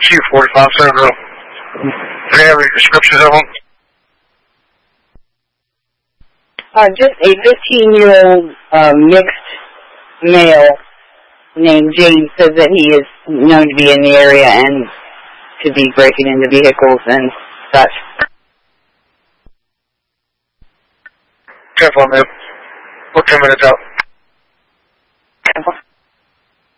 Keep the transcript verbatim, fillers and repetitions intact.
Q forty-five Central. Do you have any descriptions of them? Uh, just a fifteen-year-old uh, mixed male named James says that he is known to be in the area and to be breaking into vehicles and such. ten four, man. We're ten minutes out.